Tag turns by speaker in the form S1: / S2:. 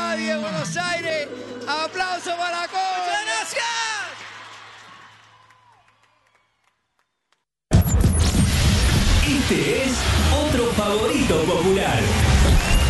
S1: nadie en Buenos Aires. ¡Aplauso para Cobo! ¡Muchas gracias!
S2: Este es otro favorito popular.